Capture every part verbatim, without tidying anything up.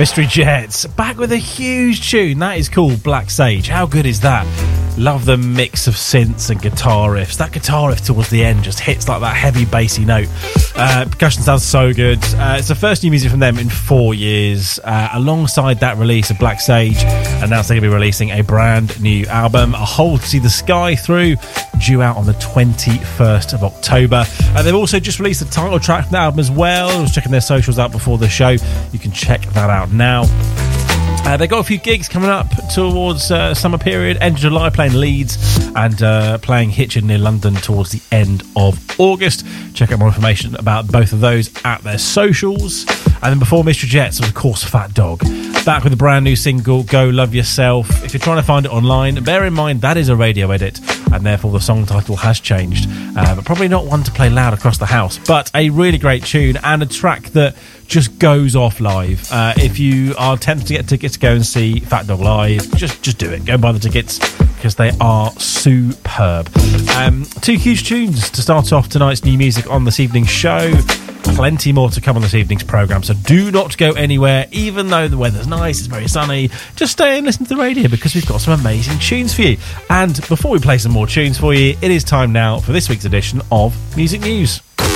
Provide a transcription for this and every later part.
Mystery Jets, back with a huge tune. That is called Black Sage. How good is that? Love the mix of synths and guitar riffs. That guitar riff towards the end just hits like that heavy bassy note. Uh, percussion sounds so good. Uh, it's the first new music from them in four years. Uh, alongside that release of Black Sage, announced they're going to be releasing a brand new album, A Hole to See the Sky Through, due out on the twenty-first of October. Uh, they've also just released the title track from the album as well. I was checking their socials out before the show. You can check that out now. Uh, they've got a few gigs coming up towards uh, summer period, end of July, playing Leeds and uh, playing Hitchin near London towards the end of August. Check out more information about both of those at their socials. And then before Mystery Jets was, of course, Fat Dog. Back with a brand new single, Go Love Yourself. If you're trying to find it online, bear in mind that is a radio edit, and therefore the song title has changed. Uh, but probably not one to play loud across the house. But a really great tune and a track that just goes off live. Uh, if you are tempted to get tickets to go and see Fat Dog live, just just do it. Go and buy the tickets because they are superb. Um, two huge tunes to start off tonight's new music on this evening's show. Plenty more to come on this evening's programme, so do not go anywhere. Even though the weather's nice, it's very sunny, just stay and listen to the radio because we've got some amazing tunes for you. And before we play some more tunes for you, it is time now for this week's edition of Music News.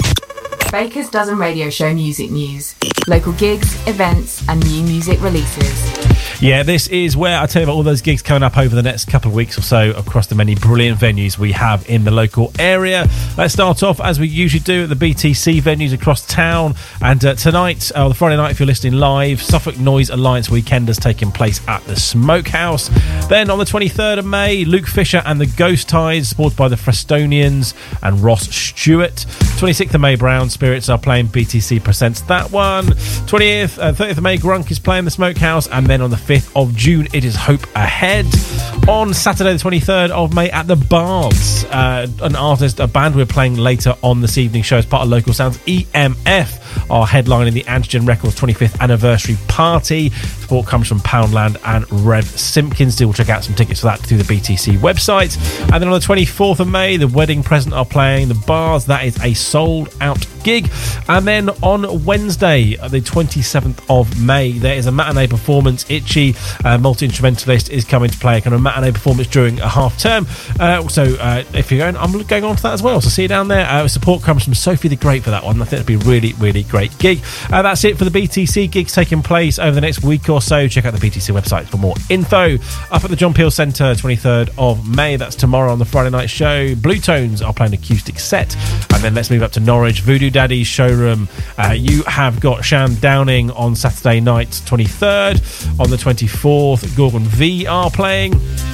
Baker's Dozen Radio Show Music News. Local gigs, events and new music releases. Yeah, this is where I tell you about all those gigs coming up over the next couple of weeks or so across the many brilliant venues we have in the local area. Let's start off, as we usually do, at the B T C venues across town. And uh, tonight, or uh, the Friday night if you're listening live, Suffolk Noise Alliance Weekend is taking place at the Smokehouse. Then on the twenty-third of May, Luke Fisher and the Ghost Tides, supported by the Frestonians and Ross Stewart. twenty-sixth of May, Brown Spirits are playing, B T C presents that one. twentieth, uh, thirtieth of May, Grunk is playing the Smokehouse. And then on the fifth of June, it is Hope Ahead. On Saturday the twenty-third of May at the Bards, uh, an artist, a band we're playing later on this evening show as part of Local Sounds, E M F, are headlining the Antigen Records twenty-fifth anniversary party. Support comes from Poundland and Rev Simpkins. Do check out some tickets for that through the B T C website. And then on the twenty-fourth of May, the Wedding Present are playing the Bards. That is a sold out gig. And then on Wednesday, the twenty-seventh of May, there is a matinee performance. Itchy, uh, multi-instrumentalist, is coming to play a kind of matinee performance during a half term. Uh, so uh, if you're going, I'm going on to that as well. So see you down there. Uh, support comes from Sophie the Great for that one. I think it'll be a really, really great gig. Uh, that's it for the B T C gigs taking place over the next week or so. Check out the B T C website for more info. Up at the John Peel Centre, twenty-third of May, that's tomorrow on the Friday night show, Blue Tones are playing acoustic set. And then let's move up to Norwich, Voodoo Daddy's showroom. Uh, you have got Shan Downing on Saturday night, twenty-third. On the twenty-fourth, Gorgon V are playing.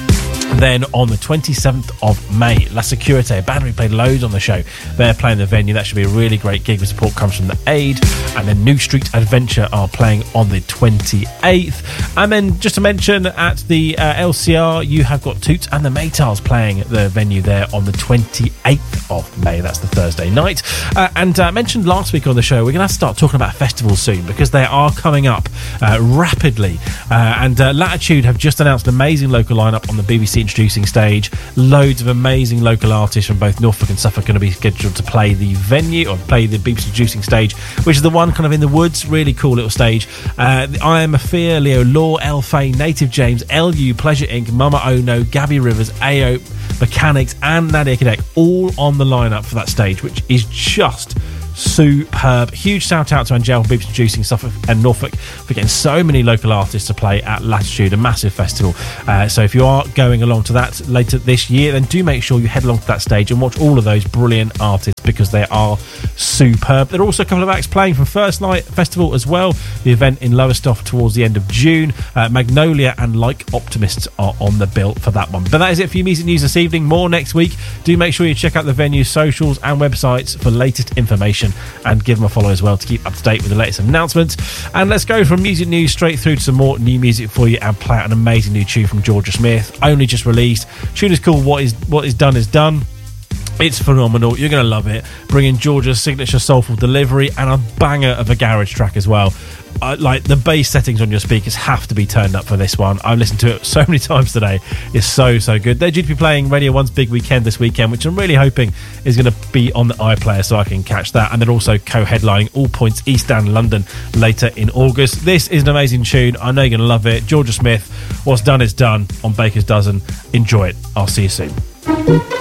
Then on the twenty-seventh of May, La Securite, a band we played loads on the show, they're playing the venue. That should be a really great gig with support comes from the Aid. And then New Street Adventure are playing on the twenty-eighth. And then just to mention, at the uh, L C R, you have got Toots and the Maytals playing the venue there on the twenty-eighth of May. That's the Thursday night. Uh, and I uh, mentioned last week on the show, we're going to have to start talking about festivals soon because they are coming up uh, rapidly. Uh, and uh, Latitude have just announced an amazing local lineup on the B B C Introducing stage. Loads of amazing local artists from both Norfolk and Suffolk going to be scheduled to play the venue or play the B B C Introducing stage, which is the one kind of in the woods. Really cool little stage. Uh, I Am a Fear, Leo Law, El Fay, Native James, L U, Pleasure Incorporated, Mama Ono, Gabby Rivers, A O, Mechanics and Nadia Kadek all on the lineup for that stage, which is just superb. Huge shout out to Angel for B B C Introducing Suffolk and Norfolk for getting so many local artists to play at Latitude, a massive festival. Uh, so if you are going along to that later this year, then do make sure you head along to that stage and watch all of those brilliant artists because they are superb. There are also a couple of acts playing from First Light Festival as well, the event in Lowestoft towards the end of June. uh, Magnolia and Like Optimists are on the bill for that one. But that is it for your music news this evening. More next week. Do make sure you check out the venue's socials and websites for latest information and give them a follow as well to keep up to date with the latest announcements. And let's go from music news straight through to some more new music for you and play out an amazing new tune from Georgia Smith, only just released. Tune is called What Is What Is Done Is Done. It's phenomenal. You're going to love it. Bringing Georgia's signature soulful delivery and a banger of a garage track as well. Uh, like, the bass settings on your speakers have to be turned up for this one. I've listened to it so many times today. It's so, so good. They're due to be playing Radio one's Big Weekend this weekend, which I'm really hoping is going to be on the iPlayer so I can catch that. And they're also co-headlining All Points East and London later in August. This is an amazing tune. I know you're going to love it. Georgia Smith, what's done is done on Baker's Dozen. Enjoy it. I'll see you soon.